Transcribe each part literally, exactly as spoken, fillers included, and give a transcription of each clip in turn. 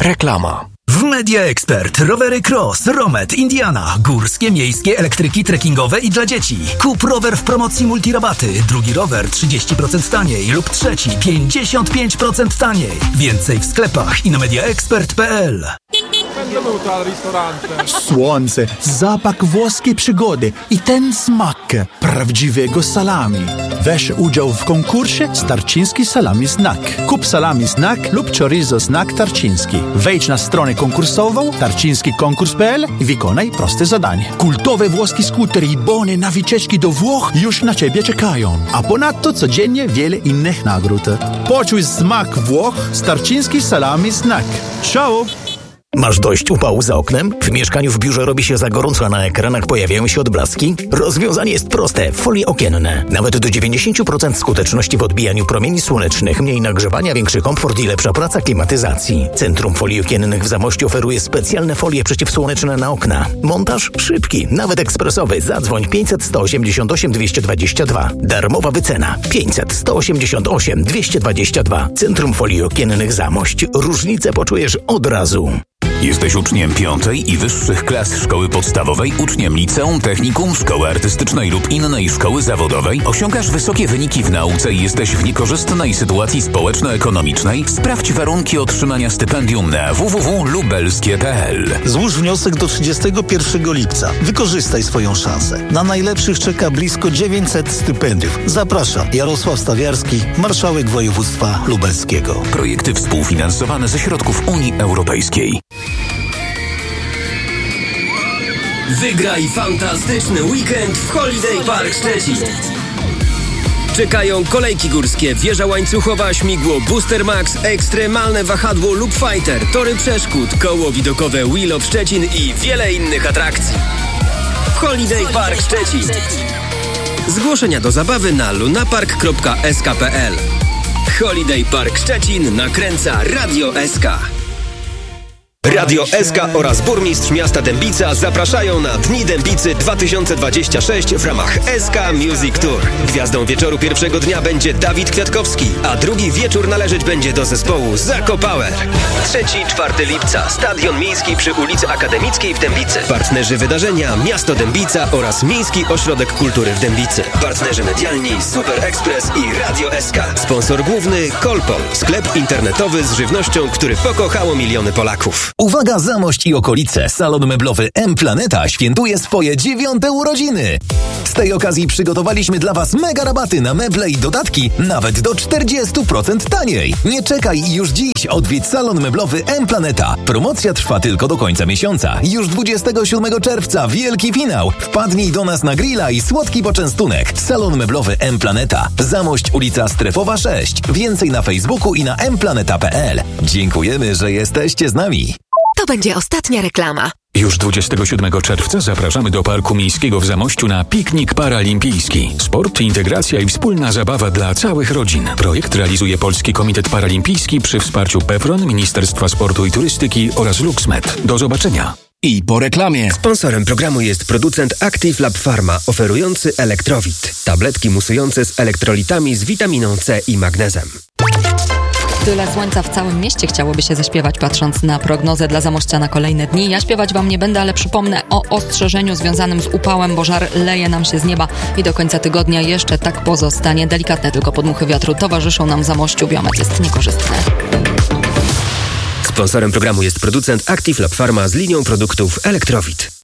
Reklama. W Media Expert rowery Cross, Romet, Indiana, górskie, miejskie, elektryki, trekkingowe i dla dzieci. Kup rower w promocji multirabaty, drugi rower trzydzieści procent taniej lub trzeci pięćdziesiąt pięć procent taniej. Więcej w sklepach i na media expert kropka p l. Słońce, zapach włoskiej przygody i ten smak prawdziwego salami. Weź udział w konkursie Tarczyński Salami Snack. Kup salami snack lub chorizo snack tarczyński. Wejdź na stronę konkursową tarczyński konkurs kropka p l i wykonaj proste zadanie. Kultowe włoskie skutery i bony na wycieczki do Włoch już na Ciebie czekają. A ponadto codziennie wiele innych nagród. Poczuj smak Włoch z Tarczyński Salami Snack. Ciao! Masz dość upału za oknem? W mieszkaniu w biurze robi się za gorąco, a na ekranach pojawiają się odblaski? Rozwiązanie jest proste. Folie okienne. Nawet do dziewięćdziesiąt procent skuteczności w odbijaniu promieni słonecznych, mniej nagrzewania, większy komfort i lepsza praca klimatyzacji. Centrum Folii Okiennych w Zamościu oferuje specjalne folie przeciwsłoneczne na okna. Montaż szybki, nawet ekspresowy. Zadzwoń pięćset sto osiemdziesiąt osiem dwieście dwadzieścia dwa. Darmowa wycena pięćset sto osiemdziesiąt osiem dwieście dwadzieścia dwa. Centrum Folii Okiennych Zamość. Różnicę poczujesz od razu. Jesteś uczniem piątej i wyższych klas szkoły podstawowej, uczniem liceum, technikum, szkoły artystycznej lub innej szkoły zawodowej? Osiągasz wysokie wyniki w nauce i jesteś w niekorzystnej sytuacji społeczno-ekonomicznej? Sprawdź warunki otrzymania stypendium na w w w kropka lubelskie kropka p l. Złóż wniosek do trzydziestego pierwszego lipca. Wykorzystaj swoją szansę. Na najlepszych czeka blisko dziewięćset stypendiów. Zapraszam. Jarosław Stawiarski, marszałek województwa lubelskiego. Projekty współfinansowane ze środków Unii Europejskiej. Wygraj fantastyczny weekend w Holiday Park Szczecin. Czekają kolejki górskie, wieża łańcuchowa, śmigło Booster Max, ekstremalne wahadło Loop Fighter, tory przeszkód, koło widokowe Wheel of Szczecin i wiele innych atrakcji. Holiday Park Szczecin. Zgłoszenia do zabawy na lunapark kropka s k kropka p l. Holiday Park Szczecin nakręca Radio S K. Radio S K oraz burmistrz miasta Dębica zapraszają na Dni Dębicy dwa tysiące dwadzieścia sześć w ramach S K Music Tour. Gwiazdą wieczoru pierwszego dnia będzie Dawid Kwiatkowski, a drugi wieczór należeć będzie do zespołu Zako Power. trzeciego czwartego lipca Stadion Miejski przy ulicy Akademickiej w Dębicy. Partnerzy wydarzenia Miasto Dębica oraz Miejski Ośrodek Kultury w Dębicy. Partnerzy medialni Super Express i Radio S K. Sponsor główny Kolpol, sklep internetowy z żywnością, który pokochało miliony Polaków. Uwaga, Zamość i okolice! Salon meblowy M-Planeta świętuje swoje dziewiąte urodziny. Z tej okazji przygotowaliśmy dla Was mega rabaty na meble i dodatki, nawet do czterdzieści procent taniej. Nie czekaj i już dziś odwiedź salon meblowy M-Planeta. Promocja trwa tylko do końca miesiąca. Już dwudziestego siódmego czerwca wielki finał. Wpadnij do nas na grilla i słodki poczęstunek. Salon meblowy M-Planeta. Zamość, ulica Strefowa sześć. Więcej na Facebooku i na m planeta kropka p l. Dziękujemy, że jesteście z nami. To będzie ostatnia reklama. Już dwudziestego siódmego czerwca zapraszamy do Parku Miejskiego w Zamościu na piknik paralimpijski. Sport, integracja i wspólna zabawa dla całych rodzin. Projekt realizuje Polski Komitet Paralimpijski przy wsparciu PEFRON, Ministerstwa Sportu i Turystyki oraz LuxMed. Do zobaczenia. I po reklamie. Sponsorem programu jest producent Active Lab Pharma, oferujący Elektrowit. Tabletki musujące z elektrolitami z witaminą C i magnezem. Tyle słońca w całym mieście chciałoby się zaśpiewać, patrząc na prognozę dla Zamościa na kolejne dni. Ja śpiewać wam nie będę, ale przypomnę o ostrzeżeniu związanym z upałem, bo żar leje nam się z nieba i do końca tygodnia jeszcze tak pozostanie. Delikatne tylko podmuchy wiatru towarzyszą nam w Zamościu. Biometr jest niekorzystny. Sponsorem programu jest producent Active Lab Pharma z linią produktów Elektrowit.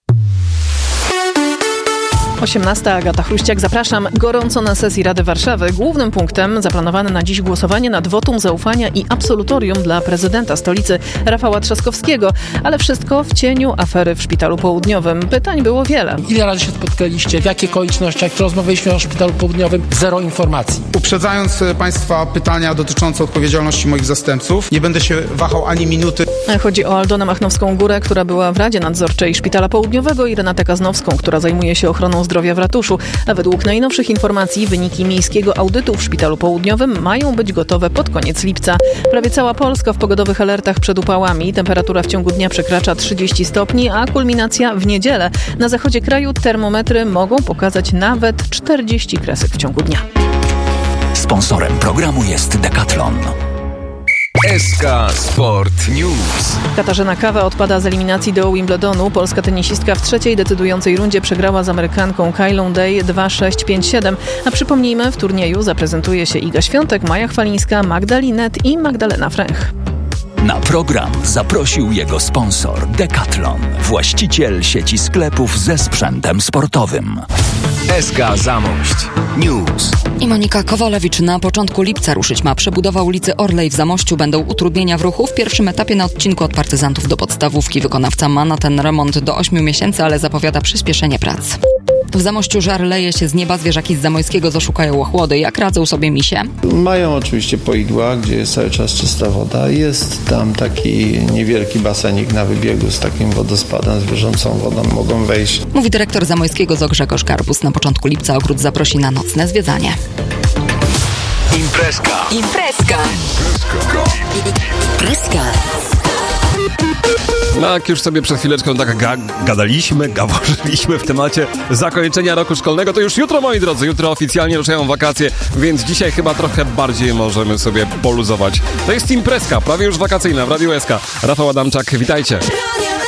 osiemnasta Agata Chruściak, zapraszam gorąco na sesji Rady Warszawy. Głównym punktem zaplanowane na dziś głosowanie nad wotum zaufania i absolutorium dla prezydenta stolicy Rafała Trzaskowskiego. Ale wszystko w cieniu afery w Szpitalu Południowym. Pytań było wiele. Ile razy się spotkaliście? W jakich okolicznościach? Rozmawialiśmy o Szpitalu Południowym? Zero informacji. Uprzedzając Państwa pytania dotyczące odpowiedzialności moich zastępców, nie będę się wahał ani minuty. Chodzi o Aldonę Machnowską-Górę, która była w Radzie Nadzorczej Szpitala Południowego, i Renatę Kaznowską, która zajmuje się ochroną zdrowia w ratuszu. A według najnowszych informacji wyniki miejskiego audytu w Szpitalu Południowym mają być gotowe pod koniec lipca. Prawie cała Polska w pogodowych alertach przed upałami. Temperatura w ciągu dnia przekracza trzydzieści stopni, a kulminacja w niedzielę. Na zachodzie kraju termometry mogą pokazać nawet czterdzieści kresek w ciągu dnia. Sponsorem programu jest Decathlon. S K Sport News. Katarzyna Kawa odpada z eliminacji do Wimbledonu. Polska tenisistka w trzeciej decydującej rundzie przegrała z Amerykanką Kylą Day dwa sześć pięć siedem. A przypomnijmy, w turnieju zaprezentuje się Iga Świątek, Maja Chwalińska, Magda Linet i Magdalena Fręch. Na program zaprosił jego sponsor Decathlon, właściciel sieci sklepów ze sprzętem sportowym. S K Zamość News. I Monika Kowalewicz. Na początku lipca ruszyć ma przebudowa ulicy Orlej w Zamościu. Będą utrudnienia w ruchu. W pierwszym etapie na odcinku od Partyzantów do Podstawówki. Wykonawca ma na ten remont do ośmiu miesięcy, ale zapowiada przyspieszenie prac. W Zamościu żar leje się z nieba. Zwierzaki z Zamojskiego zaszukają ochłody. Jak radzą sobie misie? Mają oczywiście poidła, gdzie jest cały czas czysta woda. Jest tam taki niewielki basenik na wybiegu z takim wodospadem, z bieżącą wodą. Mogą wejść. Mówi dyrektor Zamojskiego zoo Grzegorz Garbus. Na początku lipca ogród zaprosi na nocne zwiedzanie. Imprezka. Imprezka. Imprezka. No, jak już sobie przed chwileczką tak ga- gadaliśmy, gaworzyliśmy w temacie zakończenia roku szkolnego, to już jutro, moi drodzy, jutro oficjalnie ruszają wakacje, więc dzisiaj chyba trochę bardziej możemy sobie poluzować. To jest imprezka, prawie już wakacyjna w Radiu S K. Rafał Adamczak, witajcie.